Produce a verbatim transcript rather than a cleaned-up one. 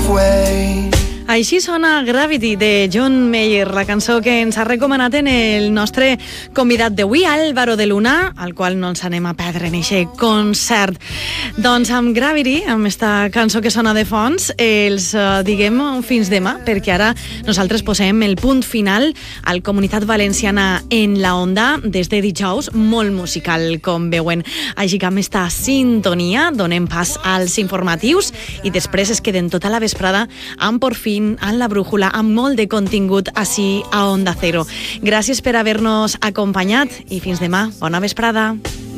halfway. Així sona Gravity de John Mayer, la cançó que ens ha recomanat en el nostre convidat d'avui, Álvaro de Luna, al qual no ens anem a perdre en aquest concert. Doncs amb Gravity, amb esta cançó que sona de fons, els uh, diguem fins demà, perquè ara nosaltres posem el punt final al Comunitat Valenciana en la Onda des de dijous, molt musical, com veuen. Així que amb esta sintonia donem pas als informatius i després es queden tota la vesprada amb por fin en la brújula, amb molt de contingut ací a Onda Cero. Gràcies per haver-nos acompanyat i fins demà. Bona vesprada.